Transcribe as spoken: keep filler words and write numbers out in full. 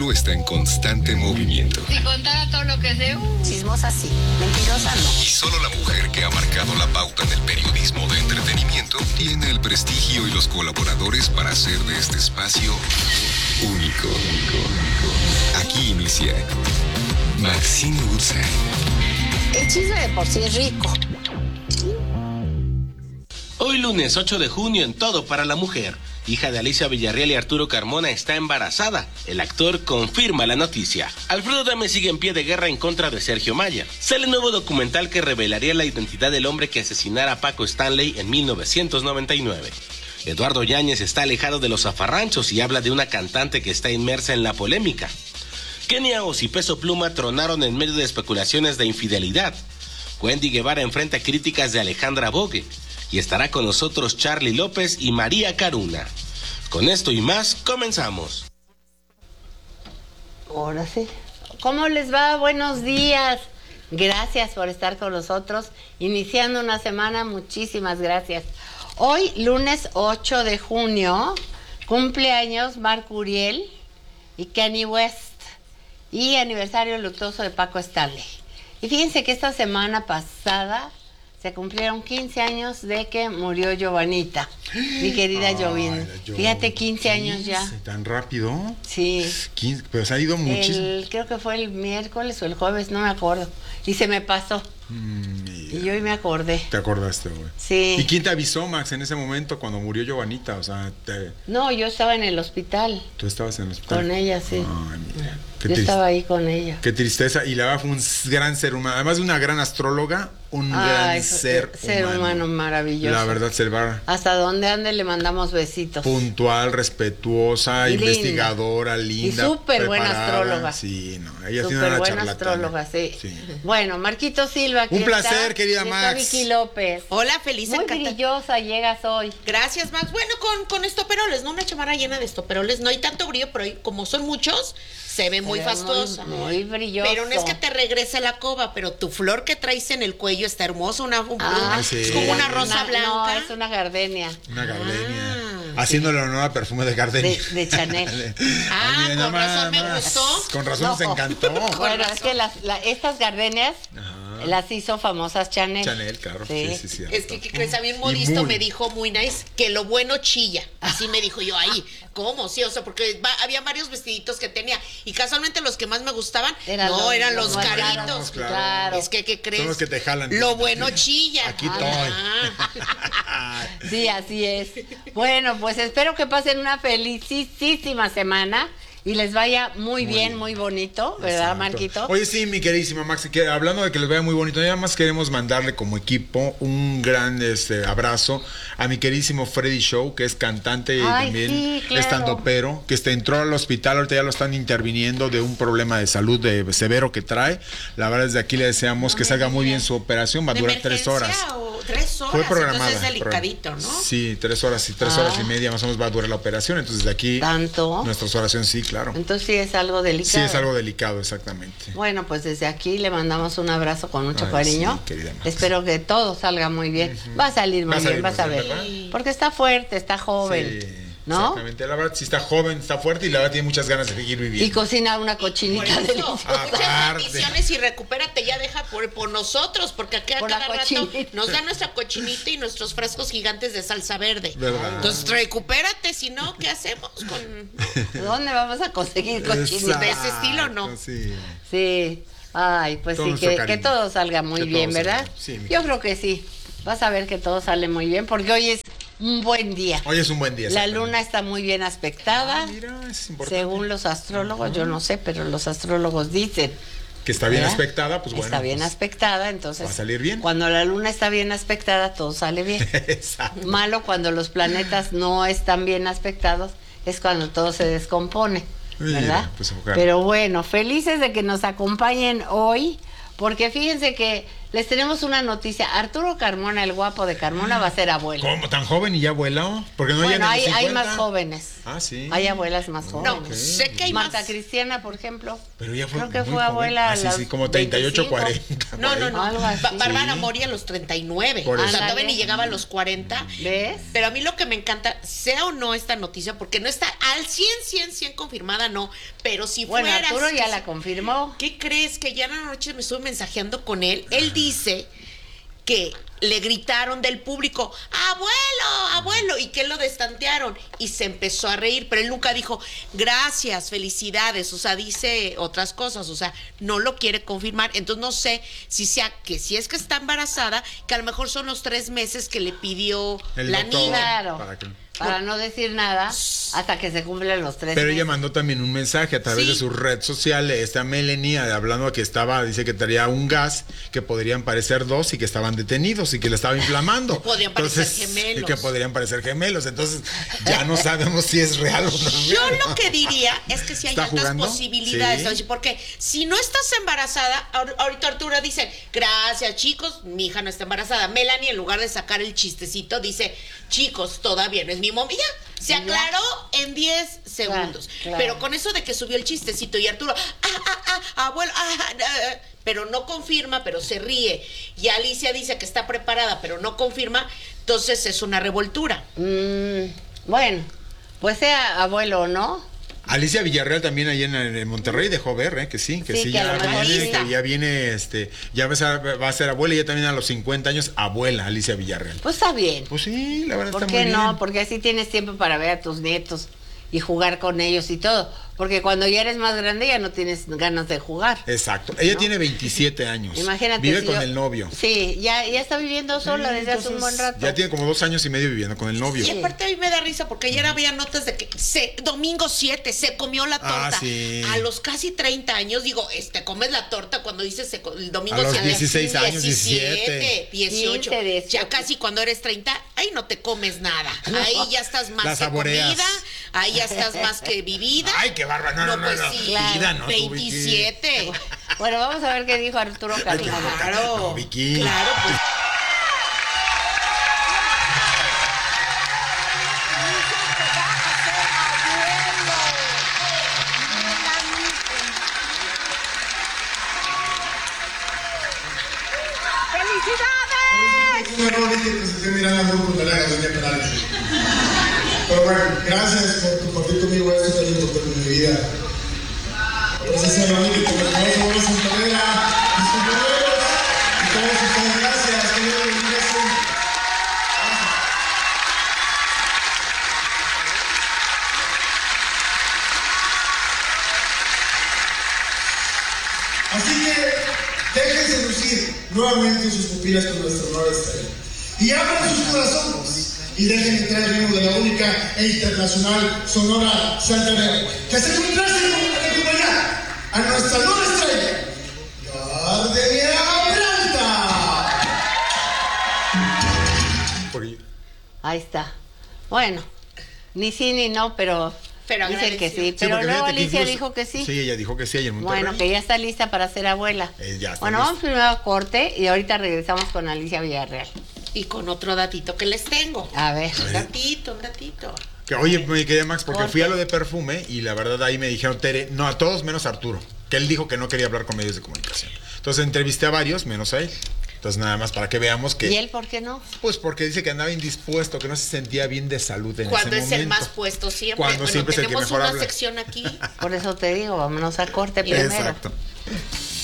espectáculo está en constante movimiento. Si contara todo lo que sé, uh, chismosa sí, mentirosa no. Y solo la mujer que ha marcado la pauta en el periodismo de entretenimiento tiene el prestigio y los colaboradores para hacer de este espacio único. Aquí inicia Maxine Goodside. El chisme de por sí es rico. Hoy lunes ocho de junio en Todo para la Mujer. Hija de Alicia Villarreal y Arturo Carmona está embarazada. El actor confirma la noticia. Alfredo Adame sigue en pie de guerra en contra de Sergio Mayer. Sale nuevo documental que revelaría la identidad del hombre que asesinara a Paco Stanley en mil novecientos noventa y nueve. Eduardo Yáñez está alejado de los zafarranchos y habla de una cantante que está inmersa en la polémica. Kenia Oz y Peso Pluma tronaron en medio de especulaciones de infidelidad. Wendy Guevara enfrenta críticas de Alejandra Bogue. Y estará con nosotros Charly López y María Caruna. Con esto y más, comenzamos. Ahora sí. ¿Cómo les va? Buenos días. Gracias por estar con nosotros. Iniciando una semana, muchísimas gracias. Hoy, lunes ocho de junio, cumpleaños Marc Uriel y Kanye West. Y aniversario luctuoso de Paco Stanley. Y fíjense que esta semana pasada se cumplieron quince años de que murió Giovanita, mi querida Jovin. Fíjate, quince años ya. ¿Tan rápido? Sí. quince, pero se ha ido muchísimo. El, creo que fue el miércoles o el jueves, no me acuerdo. Y se me pasó. Mm, y hoy me acordé. ¿Te acordaste, güey? Sí. ¿Y quién te avisó, Max, en ese momento cuando murió Giovanita? O sea, te... No, yo estaba en el hospital. ¿Tú estabas en el hospital? Con ella, sí. Ay, mira. Qué yo triste. Estaba ahí con ella. Qué tristeza. Y la verdad fue un gran ser humano. Además de una gran astróloga, un Ay, gran ser, ser humano. humano maravilloso. La verdad, Selvar. Hasta donde ande le mandamos besitos. Puntual, respetuosa, linda. Investigadora, linda. Y súper buena astróloga. Sí, no. Ella súper tiene una buena charlatana. astróloga, sí. sí. Bueno, Marquito Silva. Un placer, está, querida Max. Vicky López. Hola, feliz Muy encanta. brillosa llegas hoy. Gracias, Max. Bueno, con, con estoperoles, no una chamarra llena de estoperoles. No hay tanto brillo, pero hay, como son muchos, se ve muy fastuosa. Muy, muy brilloso. Pero no es que te regrese la coba, pero tu flor que traes en el cuello está hermosa. Una, un, ah, una sí. es como una rosa una, blanca. No, es una gardenia. Una gardenia. Ah, haciéndole sí. honor al perfume de gardenia. De, de Chanel. ah, Ay, mira, con más, razón me más. gustó. Con razón no. nos encantó. Bueno, es que las, la, estas gardenias Ajá. las hizo famosas Chanel. Chanel, claro. Sí, sí, sí. Es que, ¿qué crees? A mí un modisto me dijo muy nice que lo bueno chilla. Así me dijo yo, ahí, ¿cómo? Sí, o sea, porque va, había varios vestiditos que tenía. Y casualmente los que más me gustaban, eran no, los, eran los, los caritos. Claro. claro. Es que, ¿qué crees? Son los que te jalan. Lo bueno chilla. Aquí estoy. Sí, así es. Bueno, pues espero que pasen una felicísima semana. Y les vaya muy, muy bien, bien, muy bonito, ¿verdad, Exacto. Marquito? Oye, sí, mi queridísima Max, que hablando de que les vaya muy bonito, nada más queremos mandarle como equipo un gran este, abrazo a mi queridísimo Freddy Show, que es cantante y Ay, también sí, claro. estandopero, que este, entró al hospital, ahorita ya lo están interviniendo de un problema de salud de, severo que trae. La verdad, desde aquí le deseamos no que salga muy bien su operación, va a durar tres horas. O tres horas, fue programada. Entonces es delicadito, ¿no? Sí, tres horas y tres ah. horas y media más o menos va a durar la operación, entonces de aquí ¿Tanto? nuestras oraciones sí. Claro. Entonces sí es algo delicado. Sí es algo delicado, exactamente. Bueno, pues desde aquí le mandamos un abrazo con mucho Ay, cariño. Sí, Espero que todo salga muy bien. Uh-huh. Va a salir muy va a salir bien, vas a ver. Bien, porque está fuerte, está joven. Sí. ¿No? Exactamente, la verdad sí está joven, está fuerte y la verdad tiene muchas ganas de seguir viviendo. Y cocina una cochinita deliciosa. Muchas bendiciones y recupérate, ya deja por, por nosotros, porque aquí a por cada rato nos da nuestra cochinita y nuestros frascos gigantes de salsa verde. ¿Verdad? Entonces recupérate, si no, ¿qué hacemos? con ¿Dónde vamos a conseguir cochinita? De ese estilo, ¿no? Sí. Sí. Ay, pues todo sí, que, que todo salga muy que bien, ¿verdad? Sí, Yo creo que sí. Vas a ver que todo sale muy bien, porque hoy es un buen día. Hoy es un buen día. La luna está muy bien aspectada. Ah, mira, es importante. Según los astrólogos, uh-huh. yo no sé, pero los astrólogos dicen que está bien ¿verdad? aspectada, pues bueno. Está bien pues, aspectada, entonces. Va a salir bien. Cuando la luna está bien aspectada, todo sale bien. Exacto. Malo cuando los planetas no están bien aspectados, es cuando todo se descompone, ¿verdad? Mira, pues, pero bueno, felices de que nos acompañen hoy, porque fíjense que les tenemos una noticia. Arturo Carmona, el guapo de Carmona, va a ser abuelo. ¿Cómo? ¿Tan joven y ya abuela? Porque no bueno, ya hay, hay más jóvenes. Ah, sí. Hay abuelas más jóvenes. No, okay. sé que hay Marta más. Cristiana, por ejemplo. Pero ya fue Creo que muy fue joven. abuela Ah, sí, a sí, como treinta y ocho, cuarenta. No, no, no. Algo así. Bárbara Sí. Mori a los treinta y nueve. Por O eso. sea, todavía ni llegaba a los cuarenta. ¿Ves? Pero a mí lo que me encanta, sea o no esta noticia, porque no está al cien, cien, cien confirmada, no. Pero si Bueno, fuera... Arturo ya la confirmó. ¿Qué crees? Que ya en la noche me estuve mensajeando con él. Él dice que le gritaron del público, abuelo, abuelo, y que lo destantearon y se empezó a reír, pero él nunca dijo gracias, felicidades, o sea, dice otras cosas, o sea, no lo quiere confirmar. Entonces no sé si sea que si es que está embarazada, que a lo mejor son los tres meses que le pidió El la doctor. niña. Claro. ¿Para qué? Para no decir nada hasta que se cumplen los tres Pero meses. ella mandó también un mensaje a través Sí. de su red social, esta Melanie, hablando de que estaba, dice que traía un gas, que podrían parecer dos y que estaban detenidos y que le estaba inflamando. Podrían parecer gemelos. Que podrían parecer gemelos. Entonces, ya no sabemos si es real o no es Yo real. lo que diría es que si hay ¿Está altas jugando? posibilidades, Sí. porque si no estás embarazada, ahor- ahorita Arturo dice, gracias chicos, mi hija no está embarazada. Melanie, en lugar de sacar el chistecito, dice, chicos, todavía no es mi momia. Se aclaró en diez segundos. claro. Pero con eso de que subió el chistecito y Arturo, ah, ah, ah, abuelo, ah, ah, ah, pero no confirma, pero se ríe. Y Alicia dice que está preparada, pero no confirma, entonces es una revoltura. Mm, bueno, pues sea abuelo o no. Alicia Villarreal también allá en, en Monterrey dejó ver, ¿eh? Que sí, que Sí, sí, que a ya lo mejor viene, lista. que ya viene, este, ya va a ser, va a ser abuela y ya también a los cincuenta años, abuela, Alicia Villarreal. Pues está bien. Pues sí, la verdad ¿Por está qué muy no? bien. Porque así tienes tiempo para ver a tus nietos y jugar con ellos y todo. Porque cuando ya eres más grande ya no tienes ganas de jugar. Exacto. Ella ¿no? tiene veintisiete años. Imagínate. Vive si con yo- el novio. Sí, ya, ya está viviendo sola Sí, desde hace un buen entonces, rato. Ya tiene como dos años y medio viviendo con el novio. Y aparte a mí me da risa porque ayer había notas de que se, domingo siete se comió la torta. Ah, sí. A los casi treinta años, digo, este comes la torta cuando dices se co- el domingo A los siete, dieciséis años, diecisiete, dieciocho. quince, dieciocho. Ya casi cuando eres treinta, ahí no te comes nada. Ahí ya estás más La que saboreas. comida, ahí ya estás más que vivida. Ay, qué bárbaro. No, no, no, pues no. sí, Claro. Vida, no, tú, Vicky. veintisiete. Bueno, vamos a ver qué dijo Arturo Ay, Carmona. Claro. No, Vicky. Claro, pues. Un error dije que se esté mirando a grupos de la doña Perales. Pero bueno, gracias por compartir conmigo esto tan importante en mi vida. Gracias a la única que me conoce, buena Santanera, mis compañeros y todos ustedes. Gracias, que Dios los bendiga siempre. Así que déjense lucir nuevamente sus pupilas con nuestro honor estrella. Y abran sus corazones y dejen entrar el ritmo de la única e internacional Sonora Santanera. Que se complace con acompañar a nuestra nueva estrella, Gardenia Branta. Porque- Ahí está. Bueno, ni sí ni no, pero, Pero dicen que sí. agradeció. Sí, Pero porque luego fíjate que Alicia incluso- dijo que sí. Sí, ella dijo que sí ayer en Monterrey. Bueno, que ya está lista para ser abuela. Eh, ya está bueno, lista. vamos primero a corte y ahorita regresamos con Alicia Villarreal. Y con otro datito que les tengo. A ver. Un datito, un datito. Que, oye, me quedé Max, porque ¿Por fui a qué? lo de perfume y la verdad ahí me dijeron, Tere, no, a todos menos a Arturo, que él dijo que no quería hablar con medios de comunicación. Entonces entrevisté a varios, menos a él. Entonces nada más para que veamos que... ¿Y él por qué no? Pues porque dice que andaba indispuesto, que no se sentía bien de salud en Cuando ese es momento. el más puesto siempre. Cuando Bueno, siempre es el que tenemos mejor una habla. sección aquí. Por eso te digo, vámonos a corte primero. Exacto.